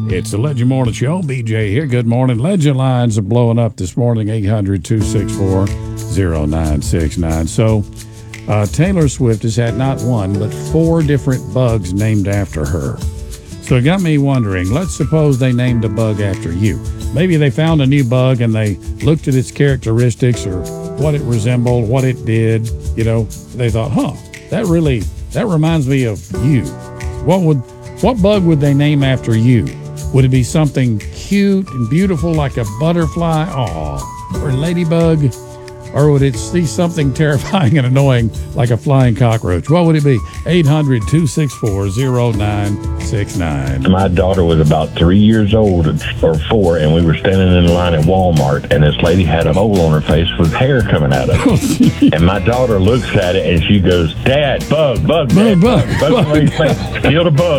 It's the Legend Morning Show. BJ here. Good morning. Legend lines are blowing up this morning, 800-264-0969. So Taylor Swift has had not one, but 4 different bugs named after her. So it got me wondering, let's suppose they named a bug after you. Maybe they found a new bug and they looked at its characteristics or what it resembled, what it did. You know, they thought, that reminds me of you. What bug would they name after you? Would it be something cute and beautiful like a butterfly, or a ladybug? Or would it be something terrifying and annoying like a flying cockroach? What would it be? 800-264-0969. My daughter was about 3 years old, or 4, and we were standing in line at Walmart, and this lady had a mole on her face with hair coming out of it. And my daughter looks at it, and she goes, "Dad, bug, on your face. Feel the bug."